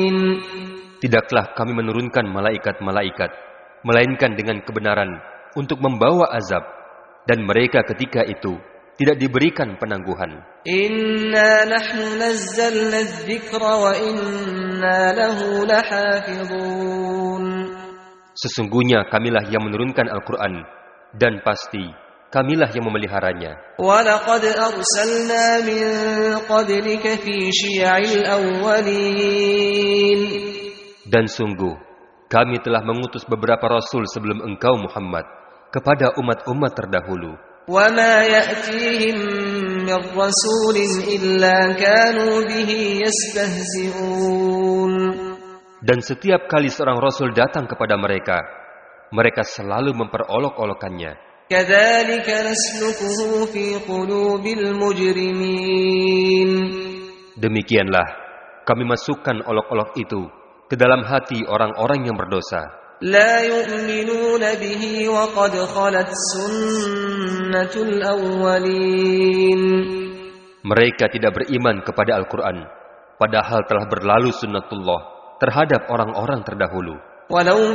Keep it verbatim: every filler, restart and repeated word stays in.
Tidaklah kami menurunkan malaikat-malaikat, melainkan dengan kebenaran untuk membawa azab, dan mereka ketika itu tidak diberikan penangguhan. Inna nahnu nazzalna adh-dhikra wa inna lahu lahafizun. Sesungguhnya kamilah yang menurunkan Al-Quran, dan pasti kamilah yang memeliharanya. Wa laqad arsalna min qablika fi syi'il awwalin. Dan sungguh, kami telah mengutus beberapa rasul sebelum engkau Muhammad kepada umat-umat terdahulu. وَمَا يَأْتِيهِمْ مِنْ رَسُولٍ إِلَّا كَانُوا بِهِ يَسْتَهْزِئُونَ. Dan setiap kali seorang rasul datang kepada mereka, mereka selalu memperolok-olokannya. كَذَلِكَ نَسْلُكُهُ فِي قُلُوبِ الْمُجْرِمِينَ. Demikianlah kami masukkan olok-olok itu ke dalam hati orang-orang yang berdosa. لا يؤمنون به وقد خلت سنة الأولين. Mereka tidak beriman kepada Al-Quran, padahal telah berlalu sunnatullah terhadap orang-orang terdahulu. ولو